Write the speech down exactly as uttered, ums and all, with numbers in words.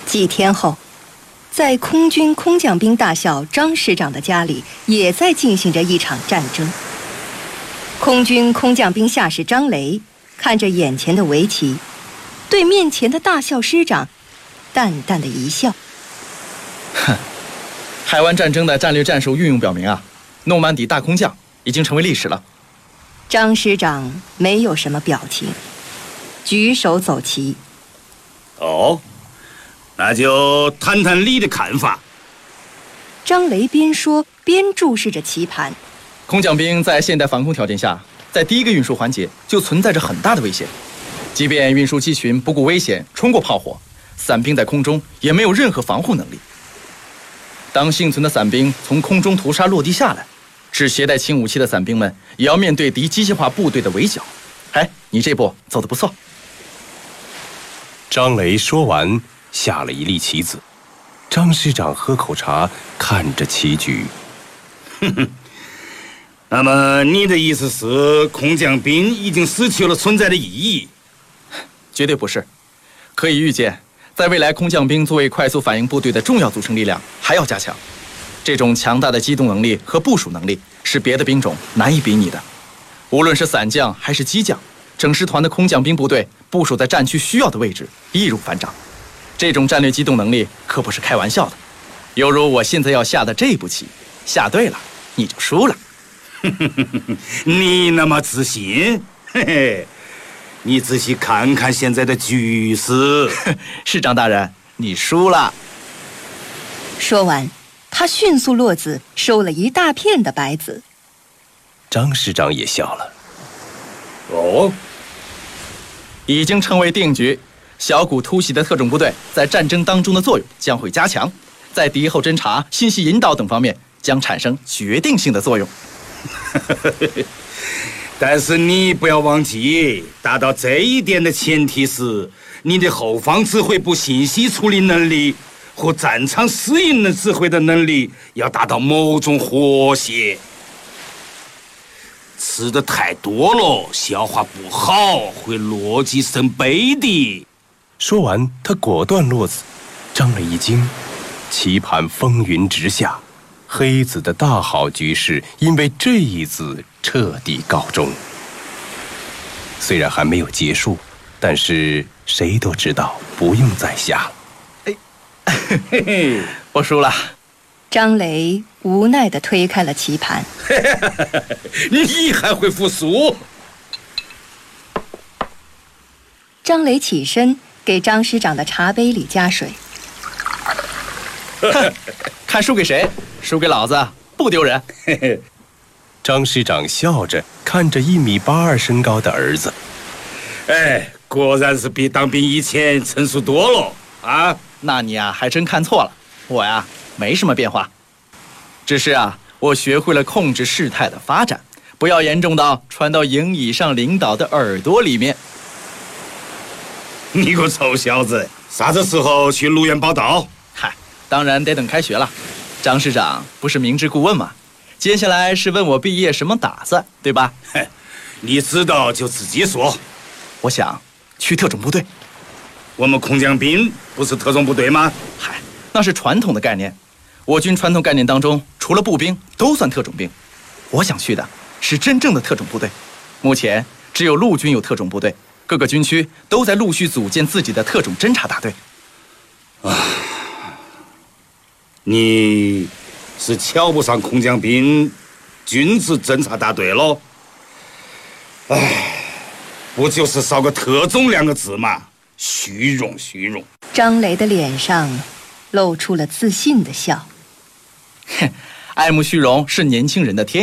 几天后，在空军空降兵大校张师长的家里，也在进行着一场战争。空军空降兵下士张雷看着眼前的围棋，对面前的大校师长淡淡的一笑：“ 哼，海湾战争的战略战术运用表明啊，诺曼底大空降已经成为历史了。” 张师长没有什么表情，举手走棋。 哦，那就谈谈你的看法。 张雷边说边注视着棋盘。 空降兵在现代防空条件下，在第一个运输环节就存在着很大的危险。即便运输机群不顾危险冲过炮火，伞兵在空中也没有任何防护能力。当幸存的伞兵从空中屠杀落地下来，只携带轻武器的伞兵们也要面对敌机械化部队的围剿。哎，你这步走得不错。 张雷说完，下了一粒棋子。张师长喝口茶，看着棋局。 哼哼，那么你的意思是，空降兵已经失去了存在的意义？ 绝对不是。可以预见，在未来，空降兵作为快速反应部队的重要组成力量还要加强。这种强大的机动能力和部署能力是别的兵种难以比拟的。无论是伞将还是机将，整师团的空降兵部队部署在战区需要的位置易如反掌。这种战略机动能力可不是开玩笑的。犹如我现在要下的这步棋，下对了你就输了。 你那么自信？嘿嘿，你仔细看看现在的局势。 师长大人，你输了。 说完，他迅速落子，收了一大片的白子。 张师长也笑了。 哦， 已经成为定局。小股突袭的特种部队在战争当中的作用将会加强，在敌后侦察、信息引导等方面将产生决定性的作用。 但是你不要忘记，达到这一点的前提是你的后方指挥部信息处理能力和战场适应的指挥的能力要达到某种和谐。吃的太多了，消化不好，会乐极生悲的。 说完，他果断落子。张雷一惊，棋盘风云直下，黑子的大好局势因为这一子彻底告终。虽然还没有结束，但是谁都知道不用再下了。 哎，嘿嘿，我输了。 张雷无奈地推开了棋盘。 你还会服输？ 张雷起身，给张师长的茶杯里加水。 看输给谁？输给老子不丢人。 张师长笑着看着一米八二身高的儿子。 哎，果然是比当兵以前成熟多了啊！ 那你啊还真看错了，我呀没什么变化，只是啊我学会了控制事态的发展，不要严重到传到营以上领导的耳朵里面。 你个臭小子，啥子时候去卢园报道？ 嗨，当然得等开学了。张师长不是明知故问吗？接下来是问我毕业什么打算，对吧？ 嘿，你知道就自己说。 我想去特种部队。 我们空降兵不是特种部队吗？ 嗨，那是传统的概念。我军传统概念当中，除了步兵都算特种兵。我想去的是真正的特种部队。目前只有陆军有特种部队，各个军区都在陆续组建自己的特种侦察大队。 啊，你是瞧不上空降兵军事侦察大队喽？唉，不就是少个特种两个字嘛，虚荣虚荣。 张雷的脸上露出了自信的笑。 哼，爱慕虚荣是年轻人的天